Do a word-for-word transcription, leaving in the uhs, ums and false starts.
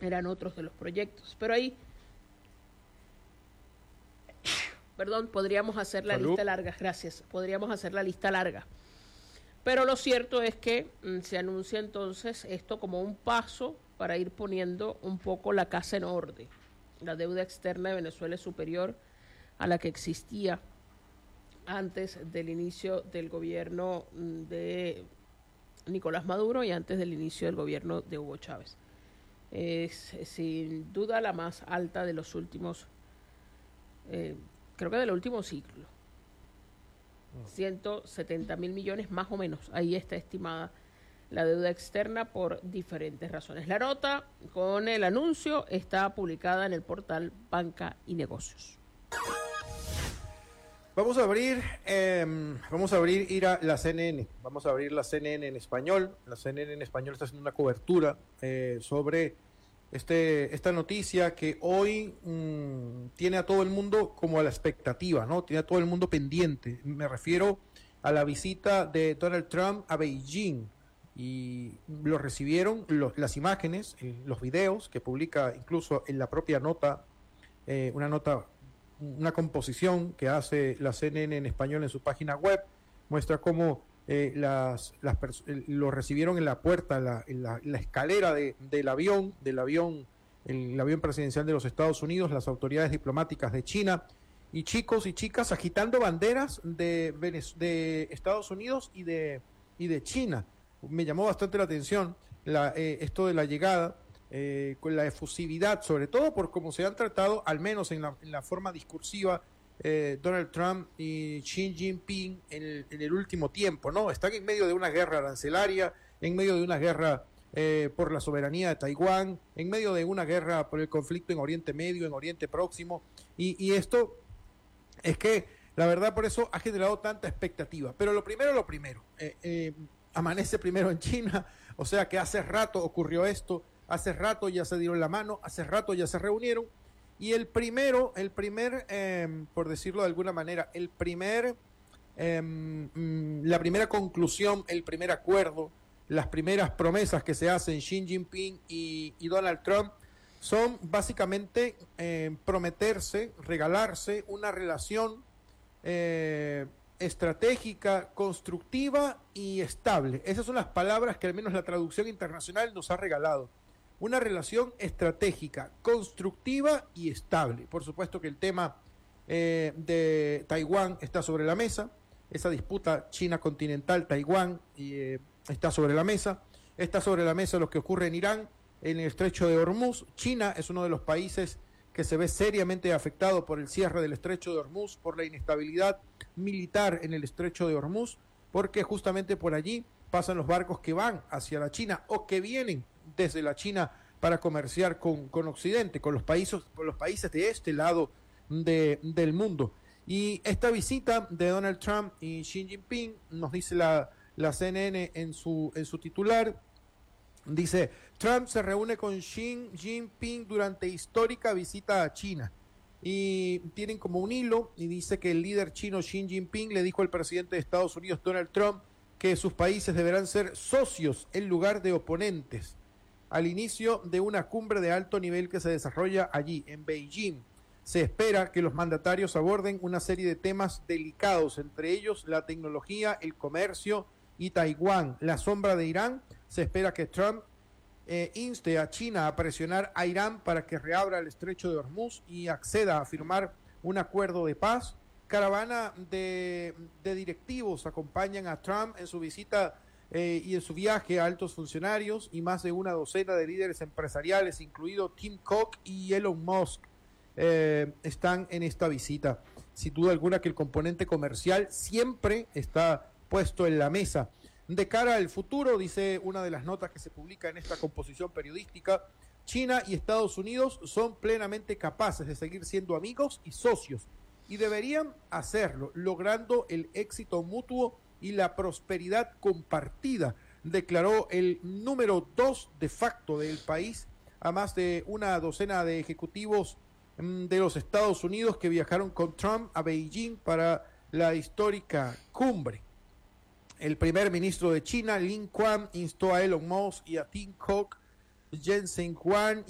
eran otros de los proyectos. Pero ahí, perdón, podríamos hacer la Salud. lista larga, gracias, podríamos hacer la lista larga. Pero lo cierto es que mm, se anuncia entonces esto como un paso para ir poniendo un poco la casa en orden. La deuda externa de Venezuela es superior a la que existía antes del inicio del gobierno de Nicolás Maduro y antes del inicio del gobierno de Hugo Chávez. Es sin duda la más alta de los últimos, eh, creo que del último ciclo. ciento setenta mil millones más o menos, ahí está estimada la deuda externa por diferentes razones. La nota con el anuncio está publicada en el portal Banca y Negocios. Vamos a abrir, eh, vamos a abrir ir a la C N N, vamos a abrir la C N N en español. La C N N en español está haciendo una cobertura eh, sobre este, esta noticia que hoy mmm, tiene a todo el mundo como a la expectativa, ¿no? Tiene a todo el mundo pendiente. Me refiero a la visita de Donald Trump a Beijing y lo recibieron los, las imágenes, eh, los videos que publica incluso en la propia nota, eh, una nota una composición que hace la C N N en español en su página web, muestra cómo eh, las, las lo recibieron en la puerta, la, en la, la escalera de, del avión, del avión, el, el avión presidencial de los Estados Unidos, las autoridades diplomáticas de China, y chicos y chicas agitando banderas de, de Estados Unidos y de, y de China. Me llamó bastante la atención la, eh, esto de la llegada, Eh, con la efusividad, sobre todo por cómo se han tratado, al menos en la, en la forma discursiva, eh, Donald Trump y Xi Jinping en el, en el último tiempo, ¿no? Están en medio de una guerra arancelaria, en medio de una guerra eh, por la soberanía de Taiwán, en medio de una guerra por el conflicto en Oriente Medio, en Oriente Próximo, y, y esto es que, la verdad, por eso ha generado tanta expectativa. Pero lo primero, lo primero, eh, eh, amanece primero en China, o sea que hace rato ocurrió esto. Hace rato ya se dieron la mano, hace rato ya se reunieron, y el primero, el primer, eh, por decirlo de alguna manera, el primer, eh, la primera conclusión, el primer acuerdo, las primeras promesas que se hacen Xi Jinping y, y Donald Trump son básicamente eh, prometerse, regalarse una relación eh, estratégica, constructiva y estable. Esas son las palabras que al menos la traducción internacional nos ha regalado. Una relación estratégica, constructiva y estable. Por supuesto que el tema eh, de Taiwán está sobre la mesa. Esa disputa China continental, Taiwán, eh, está sobre la mesa. Está sobre la mesa lo que ocurre en Irán, en el estrecho de Hormuz. China es uno de los países que se ve seriamente afectado por el cierre del estrecho de Hormuz, por la inestabilidad militar en el estrecho de Hormuz, porque justamente por allí pasan los barcos que van hacia la China o que vienen desde la China para comerciar con, con Occidente, con los países, con los países de este lado de, del mundo. Y esta visita de Donald Trump y Xi Jinping, nos dice la, la C N N en su, en su titular, dice: Trump se reúne con Xi Jinping durante histórica visita a China. Y tienen como un hilo, y dice que el líder chino Xi Jinping le dijo al presidente de Estados Unidos, Donald Trump, que sus países deberán ser socios en lugar de oponentes, al inicio de una cumbre de alto nivel que se desarrolla allí, en Beijing. Se espera que los mandatarios aborden una serie de temas delicados, entre ellos la tecnología, el comercio y Taiwán. La sombra de Irán. Se espera que Trump eh, inste a China a presionar a Irán para que reabra el estrecho de Hormuz y acceda a firmar un acuerdo de paz. Caravana de, de directivos acompañan a Trump en su visita eh, y en su viaje a altos funcionarios, y más de una docena de líderes empresariales, incluido Tim Cook y Elon Musk, eh, están en esta visita. Sin duda alguna que el componente comercial siempre está puesto en la mesa. De cara al futuro, dice una de las notas que se publica en esta composición periodística, China y Estados Unidos son plenamente capaces de seguir siendo amigos y socios, y deberían hacerlo, logrando el éxito mutuo y la prosperidad compartida, declaró el número dos de facto del país, a más de una docena de ejecutivos mmm, de los Estados Unidos que viajaron con Trump a Beijing para la histórica cumbre. El primer ministro de China, Lin Kuan, instó a Elon Musk y a Tim Cook, Jensen Huang